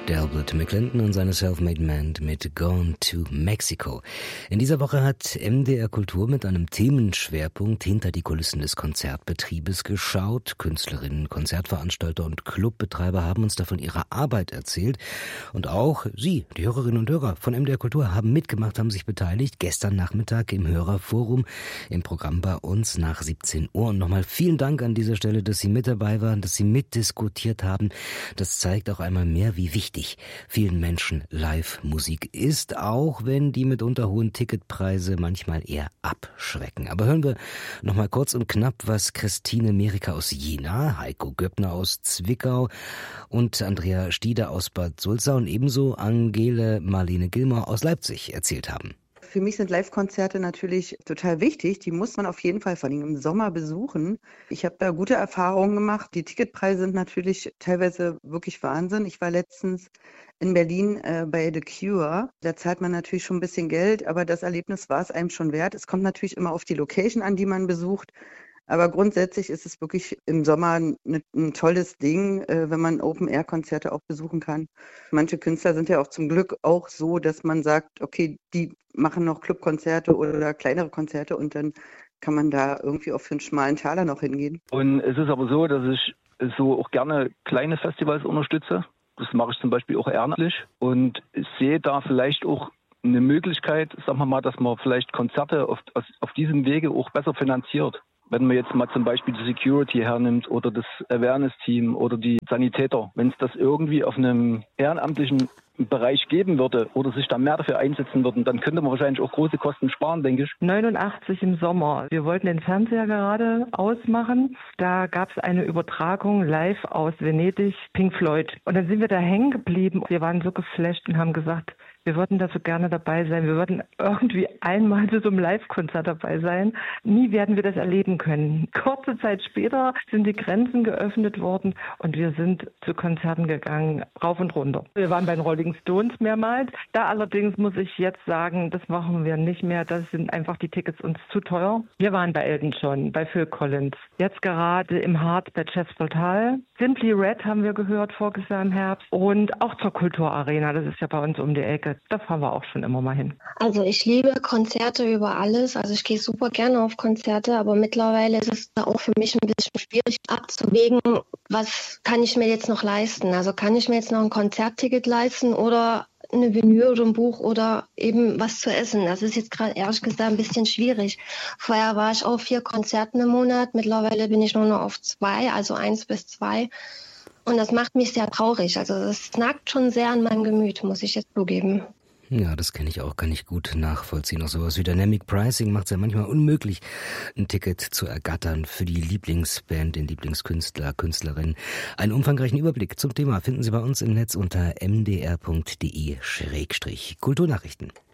Delbert McClinton und seine Self-Made Man mit Gone to Mexico. In dieser Woche hat MDR Kultur mit einem Themenschwerpunkt hinter die Kulissen des Konzertbetriebes geschaut. Künstlerinnen, Konzertveranstalter und Clubbetreiber haben uns davon ihrer Arbeit erzählt. Und auch Sie, die Hörerinnen und Hörer von MDR Kultur, haben mitgemacht, haben sich beteiligt. Gestern Nachmittag im Hörerforum, im Programm bei uns nach 17 Uhr. Und nochmal vielen Dank an dieser Stelle, dass Sie mit dabei waren, dass Sie mitdiskutiert haben. Das zeigt auch einmal mehr, wie wichtig vielen Menschen Live-Musik ist, auch wenn die mitunter hohen Ticketpreise manchmal eher abschrecken. Aber hören wir noch mal kurz und knapp, was Christine Meriker aus Jena, Heiko Göppner aus Zwickau und Andrea Stieder aus Bad Sulza und ebenso Angele Marlene Gilmer aus Leipzig erzählt haben. Für mich sind Live-Konzerte natürlich total wichtig. Die muss man auf jeden Fall vor allem im Sommer besuchen. Ich habe da gute Erfahrungen gemacht. Die Ticketpreise sind natürlich teilweise wirklich Wahnsinn. Ich war letztens in Berlin bei The Cure. Da zahlt man natürlich schon ein bisschen Geld, aber das Erlebnis war es einem schon wert. Es kommt natürlich immer auf die Location an, die man besucht. Aber grundsätzlich ist es wirklich im Sommer ein tolles Ding, wenn man Open-Air-Konzerte auch besuchen kann. Manche Künstler sind ja auch zum Glück auch so, dass man sagt, okay, die machen noch Clubkonzerte oder kleinere Konzerte und dann kann man da irgendwie auch für einen schmalen Taler noch hingehen. Und es ist aber so, dass ich so auch gerne kleine Festivals unterstütze. Das mache ich zum Beispiel auch ehrenamtlich und ich sehe da vielleicht auch eine Möglichkeit, sagen wir mal, dass man vielleicht Konzerte auf diesem Wege auch besser finanziert. Wenn man jetzt mal zum Beispiel die Security hernimmt oder das Awareness-Team oder die Sanitäter, wenn es das irgendwie auf einem ehrenamtlichen Bereich geben würde oder sich da mehr dafür einsetzen würden, dann könnte man wahrscheinlich auch große Kosten sparen, denke ich. 89 im Sommer. Wir wollten den Fernseher gerade ausmachen. Da gab es eine Übertragung live aus Venedig, Pink Floyd. Und dann sind wir da hängen geblieben. Wir waren so geflasht und haben gesagt, wir würden da so gerne dabei sein. Wir würden irgendwie einmal zu so einem Live-Konzert dabei sein. Nie werden wir das erleben können. Kurze Zeit später sind die Grenzen geöffnet worden und wir sind zu Konzerten gegangen, rauf und runter. Wir waren bei den Rolling Stones mehrmals. Da allerdings muss ich jetzt sagen, das machen wir nicht mehr. Das sind einfach die Tickets uns zu teuer. Wir waren bei Elton John, bei Phil Collins. Jetzt gerade im Hart bei Jazz Total. Simply Red haben wir gehört voriges Jahr im Herbst. Und auch zur Kulturarena. Das ist ja bei uns um die Ecke. Da fahren wir auch schon immer mal hin. Also ich liebe Konzerte über alles. Also ich gehe super gerne auf Konzerte, aber mittlerweile ist es auch für mich ein bisschen schwierig abzuwägen, was kann ich mir jetzt noch leisten. Also kann ich mir jetzt noch ein Konzertticket leisten oder eine Vinyl oder ein Buch oder eben was zu essen. Das ist jetzt gerade ehrlich gesagt ein bisschen schwierig. Vorher war ich auf 4 Konzerten im Monat. Mittlerweile bin ich nur noch auf 2, also 1 bis 2. Und das macht mich sehr traurig. Also das nagt schon sehr an meinem Gemüt, muss ich jetzt zugeben. Ja, das kenne ich auch, kann ich gut nachvollziehen. Auch sowas wie Dynamic Pricing macht es ja manchmal unmöglich, ein Ticket zu ergattern für die Lieblingsband, den Lieblingskünstler, Künstlerin. Einen umfangreichen Überblick zum Thema finden Sie bei uns im Netz unter mdr.de/Kulturnachrichten.